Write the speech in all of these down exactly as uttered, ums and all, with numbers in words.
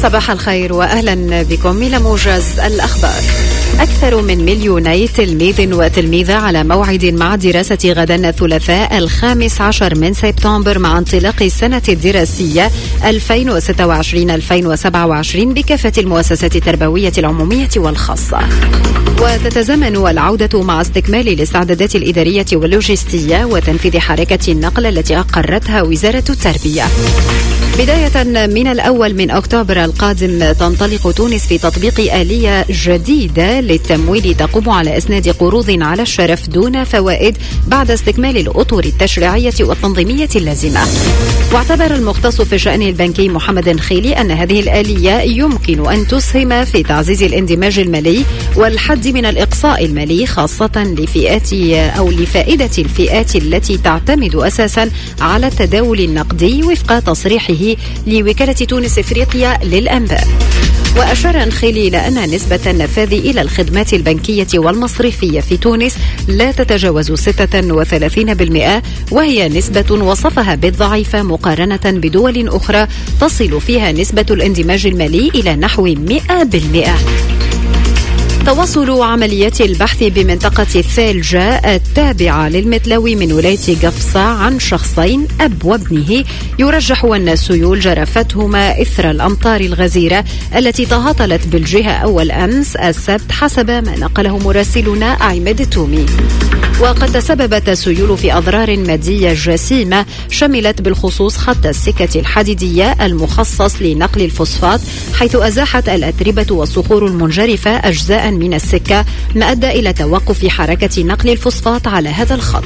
صباح الخير وأهلا بكم إلى موجز الأخبار. أكثر من مليوني تلميذ وتلميذة على موعد مع دراسة غدا الثلاثاء الخامس عشر من سبتمبر مع انطلاق السنة الدراسية ألفين وستة وعشرين ألفين وسبعة وعشرين بكافة المؤسسات التربوية العمومية والخاصة. وتتزامن العودة مع استكمال الاستعدادات الإدارية واللوجستية وتنفيذ حركة النقل التي أقرتها وزارة التربية. بداية من الأول من أكتوبر القادم تنطلق تونس في تطبيق آلية جديدة للتمويل تقوم على إسناد قروض على الشرف دون فوائد بعد استكمال الأطر التشريعية والتنظيمية اللازمة. واعتبر المختص في الشأن البنكي محمد نخيلي أن هذه الآلية يمكن أن تسهم في تعزيز الاندماج المالي والحد من الإقصاء المالي خاصة لفئات أو لفائدة الفئات التي تعتمد أساسا على التداول النقدي وفق تصريحه لوكالة تونس إفريقيا للأنباء. وأشار نخيلي إلى أن نسبة النفاذ إلى الخدمات البنكية والمصرفية في تونس لا تتجاوز ستة وثلاثين بالمئة، وهي نسبة وصفها بالضعيفة مقارنة بدول أخرى تصل فيها نسبة الاندماج المالي إلى نحو مئة بالمئة. تواصل عمليات البحث بمنطقة الثالجة التابعة للمتلوي من ولاية قفصة عن شخصين أب وابنه يرجح أن السيول جرفتهما إثر الأمطار الغزيرة التي تهاطلت بالجهة أول أمس السبت حسب ما نقله مراسلنا عماد التومي. وقد تسببت السيول في أضرار مادية جسيمة شملت بالخصوص خط السكة الحديدية المخصص لنقل الفوسفات، حيث أزاحت الأتربة والصخور المنجرفة أجزاء من السكة ما أدى إلى توقف حركة نقل الفوسفات على هذا الخط.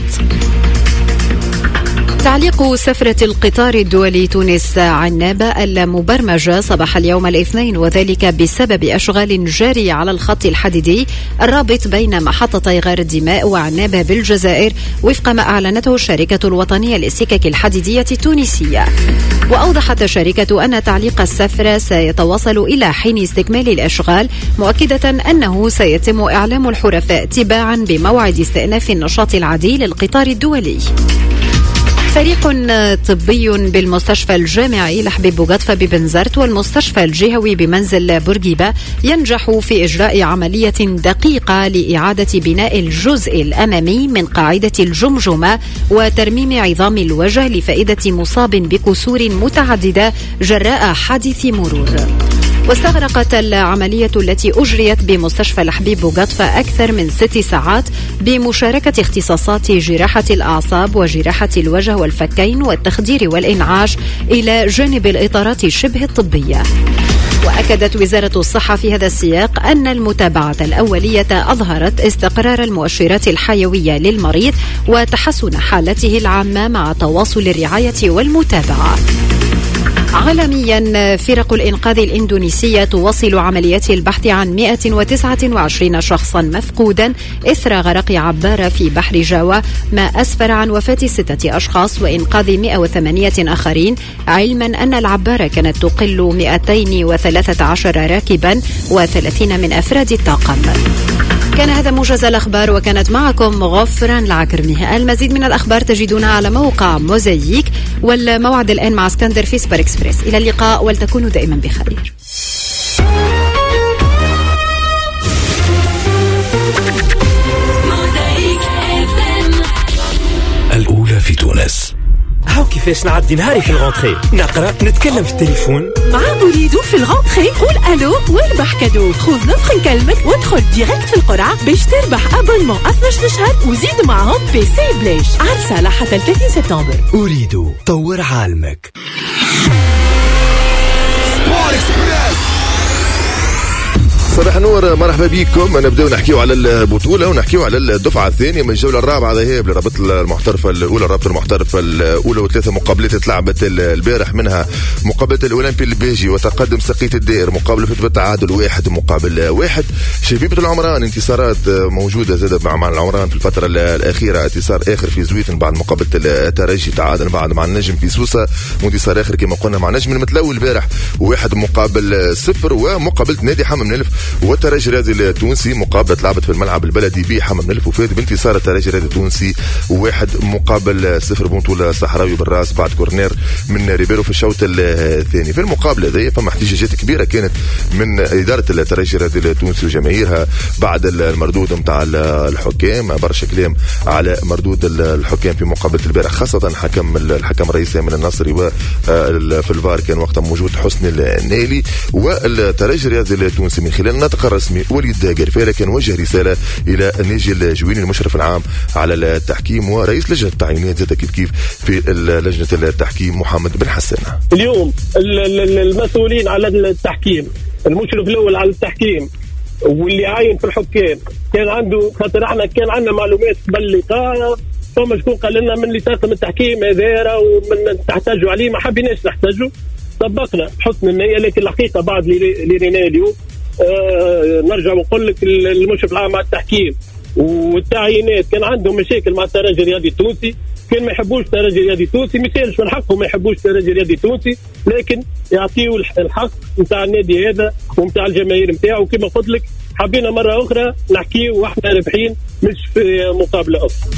تعليق سفرة القطار الدولي تونس عنابة المبرمجة صباح اليوم الاثنين، وذلك بسبب أشغال جارية على الخط الحديدي الرابط بين محطتي غار الدماء وعنابة بالجزائر وفق ما أعلنته الشركة الوطنية للسكك الحديدية التونسية. وأوضحت الشركة أن تعليق السفرة سيتواصل إلى حين استكمال الأشغال، مؤكدة أنه سيتم إعلام الحرفاء تباعا بموعد استئناف النشاط العادي للقطار الدولي. فريق طبي بالمستشفى الجامعي لحبيب بوغطفة ببنزرت والمستشفى الجهوي بمنزل بورقيبة ينجح في إجراء عملية دقيقة لإعادة بناء الجزء الأمامي من قاعدة الجمجمة وترميم عظام الوجه لفائدة مصاب بكسور متعددة جراء حادث مرور. واستغرقت العملية التي أجريت بمستشفى الحبيب بوغطفة أكثر من ست ساعات بمشاركة اختصاصات جراحة الأعصاب وجراحة الوجه والفكين والتخدير والإنعاش إلى جانب الإطارات الشبه الطبية. وأكدت وزارة الصحة في هذا السياق أن المتابعة الأولية أظهرت استقرار المؤشرات الحيوية للمريض وتحسن حالته العامة مع تواصل الرعاية والمتابعة. عالميا فرق الإنقاذ الإندونيسية تواصل عمليات البحث عن مئة وتسعة وعشرين شخصا مفقودا إثر غرق عبارة في بحر جاوا، ما أسفر عن وفاة ستة أشخاص وإنقاذ مئة وثمانية آخرين، علما أن العبارة كانت تقل مئتين وثلاثة عشر راكبا وثلاثين من أفراد الطاقم. كان هذا موجز الأخبار وكانت معكم غفران العكرمي. المزيد من الأخبار تجدونها على موقع موزايك، والموعد الآن مع اسكندر في سوبر إكسبريس. إلى اللقاء ولتكونوا دائما بخير. الأولى في تونس. هاو كيفاش نعدي نهاري في الغونتري، نقرأ نتكلم في التليفون مع أريدو في الغونتري. قول ألو واربح كادو، خذ نفخ نكلمك وادخل ديريكت في القرعة باش تربح أبونمون اثناش شهر وزيد معهم بي سي بلاش. عرسة لحتى ثلاثين سبتمبر. أريدو طور عالمك. صباح نور، مرحبا بكم. نبداو نحكيو على البطوله ونحكيو على الدفعه الثانيه من الجوله الرابعه ذهاب لرابطه المحترفه الاولى. الرابطه المحترفه الاولى وثلاثه مقابلات تلعبت البارح، منها مقابله الاولمبي البيجي وتقدم سقيت الدائر مقابله فتره تعادل واحد مقابل واحد. شبيبه العمران انتصارات موجوده زاد مع العمران في الفتره الاخيره، انتصار اخر في زويتن بعد مقابله الترجي، تعادل بعد مع النجم في سوسه، وانتصار اخر كما قلنا مع نجم المتلوي البارح واحد مقابل صفر، ومقابله نادي حمام نلف والترجي الرياضي التونسي مقابلة لعبت في الملعب البلدي بحمام نلف وفاد بانتصار الترجي الرياضي التونسي واحد مقابل صفر بنطولة صحراوي بالراس بعد كورنير من ريبيرو في الشوط الثاني. في المقابلة هذه فما احتجاجات كبيرة كانت من إدارة الترجي الرياضي التونسي وجماهيرها بعد المردود متاع الحكام، برشا كلام على مردود الحكام في مقابلة البارح، خاصة حكم الحكم الرئيسي من النصري وفي الفار كان وقتها موجود حسني النالي. والترجي الرياضي التونسي من خلال الناطق الرسمي وليد قرفالة كان وجه رسالة إلى ناجي الجويني المشرف العام على التحكيم ورئيس لجنة التعيينات زاد كيف كيف في لجنة التحكيم محمد بن حسن. اليوم المسؤولين على التحكيم، المشرف الأول على التحكيم واللي عاين في الحكام كان عنده، خاطر احنا كان عندنا معلومات قبل اللقاء فما شكون قال لنا من اللي طاقم التحكيم هذا ومن تحتاجوا عليه، ما حبيناش نحتاجوا، طبقنا حسن النية. لكن الحقيقة بعد اللي رينا اليوم آه نرجع ونقول لك المشرف العام على التحكيم والتعيينات كان عندهم مشاكل مع الترجي الرياضي التونسي، كان ما يحبوش الترجي الرياضي التونسي، ما يسالش من حقهم ما يحبوش الترجي الرياضي التونسي، لكن يعطيوا الحق نتاع النادي هذا ونتاع الجماهير نتاعو. كما قلت لك حبينا مرة أخرى نحكيه واحنا رابحين مش في مقابلة أخرى.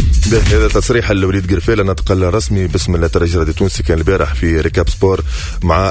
هذا تصريح الوليد قرفالة نطق الرسمي باسم الترجي الرياضي التونسي كان البارح في ريكاب سبور مع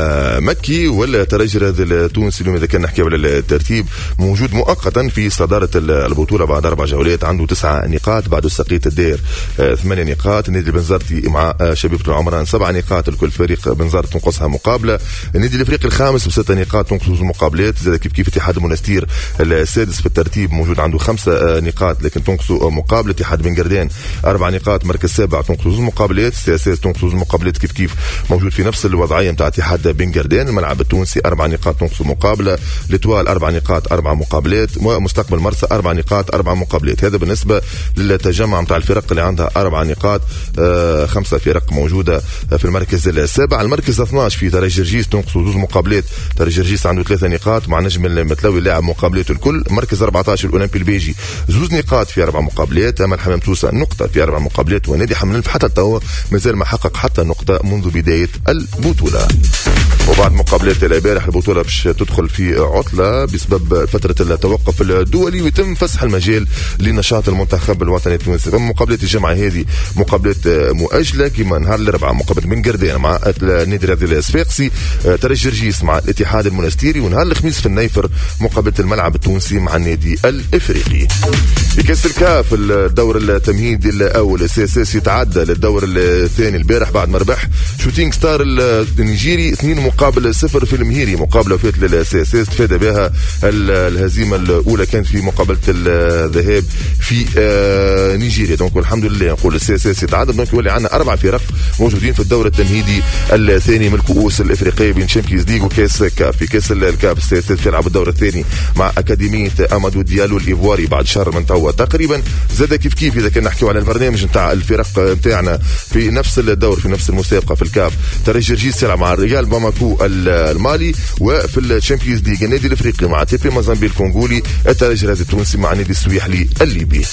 مكي. والترجي الرياضي التونسي اليوم اذا كان نحكي على الترتيب موجود مؤقتا في صدارة البطولة بعد اربع جولات، عنده تسعة نقاط، بعد السقيط الدير ثمانية نقاط، النادي البنزرتي مع شبيبة العمران سبع نقاط، الكل فريق بنزرت تنقصها مقابلة، النادي الافريقي الخامس بستة نقاط تنقص مقابلات، زاد كيف كيف اتحاد المنستير السادس في الترتيب موجود عنده خمسة نقاط لكن تنقص مقابلة، اتحاد بن قردان أربع نقاط مركز سابع تنقص مقابلات، السياسات تنقص مقابلات كيف كيف موجود في نفس الوضعية متاع اتحاد بن قردان، الملعب التونسي أربع نقاط تنقص مقابلة، لتوال أربع نقاط أربع مقابلات، ومستقبل مرسى أربع نقاط أربع مقابلات. هذا بالنسبة للتجمع متاع الفرق اللي عندها أربع نقاط، آه خمسة فرق موجودة في المركز السابع. المركز اثني عشر في ترجي جرجيس تنقص زوز مقابلات، ترجي جرجيس عنده ثلاثة نقاط مع نجم المتلوي لاعب مقابلات الكل. مركز أربعة عشر الأولمبي البيجي زوز نقاط في أربع مقابلات، أما الحمام توسا نقطة في أربع مقابلات، ونادي حمام حتى التو مازال ما حقق حتى نقطة منذ بداية البطولة. وبعد مقابلات البارح البطولة باش تدخل في عطلة بسبب فترة التوقف الدولي ويتم فسح المجال لنشاط المنتخب الوطني التونسي. مقابلات الجمعة هذه مقابلات مؤجلة كما نهار الأربعاء مقابلة بن قردان مع النادي الرياضي الصفاقسي، ترجي جرجيس مع الاتحاد المنستيري، ونهار الخميس في النيفر مقابلة الملعب التونسي مع النادي الإفريقي. في كأس الكاف الدور التمهيدي الأول السياسي يتعدى للدور الثاني البارح بعد ما ربح شوتينغ ستار النيجيري اثنين مقابل صفر في المهيري، مقابلة فات للسياسي استفاد بها الهزيمة الأولى كانت في مقابلة الذهاب في نيجيريا. دونك والحمد لله نقول السياسي يتعدى، دونك يولي عندنا أربع فرق موجودين في الدور التمهيدي الثاني من الكؤوس الإفريقية بين شامبيونز ليغ وكاس كاف. في كاس الكاف السياسي يلعب الدور الثاني مع أكاديمية أمادو ديالو الإيفواري بعد شهر من توا تقريبا. زاد كيف كيف إذا كان نحكيو على البرنامج نتاع الفرق نتاعنا في نفس الدور في نفس المسابقة في الكاف، ترجي جرجيس يلعب مع الريال باماكو المالي، وفي الشامبيونز ليغ النادي الافريقي مع تي بي مازامبي الكونغولي، الترجي الرياضي التونسي مع النادي السويحلي الليبي.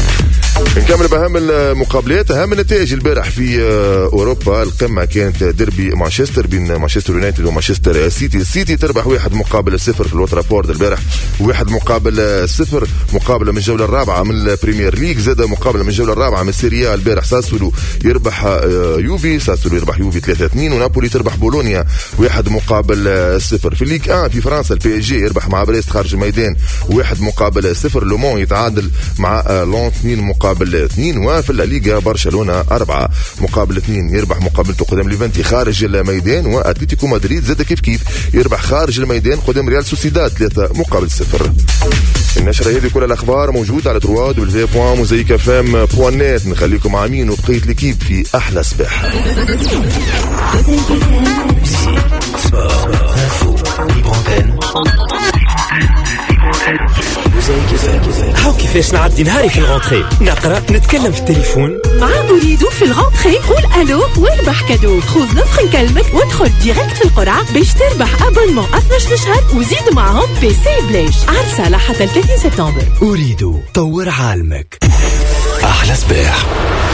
نكمل بأهم المقابلات. أهم النتائج البارح في أوروبا، القمة كانت ديربي مانشستر بين مانشستر يونايتد ومانشستر سيتي. السيتي تربح واحد مقابل صفر في الوترافورد البارح، واحد مقابل صفر مقابلة من الجولة الرابعة من البريمير ليج، زاد مقابلة من الجولة الرابعة من السيريا البارح ساسولو يربح يوفي، ساسولو يربح يوفي ثلاثة اثنين، ونابولي تربح بولونيا واحد مقابل صفر. في الليج واحد في فرنسا البي اس جي يربح مع بريست خارج الميدان واحد مقابل صفر، لومون يتعادل مع لون اثنين مقابل اثنين. وفي الليغا برشلونة أربعة مقابل اثنين يربح مقابلته قدام ليفانتي خارج الميدان، وأتلتيكو مدريد زاد كيف كيف يربح خارج الميدان قدام ريال سوسيداد ثلاثة مقابل صفر. النشرة هذه كل الأخبار موجودة على ترواد والفي بوان موزيك فام بوان نت. نخليكم عامين وبقية الكيب في أحلى صباح. هاو كيفاش نعدي نهاري في الغونتري، نقرا نتكلم في التليفون مع أريد في الغونتري. قول ألو واربح كادو. خذ نسخة نكلمك وادخل ديريكت في القرعة باش تربح أبونمون اثني عشر شهر وزيد معهم بي سي بلاش. عرسة لحتى ثلاثين سبتمبر. أريد طور عالمك. أحلى صباح.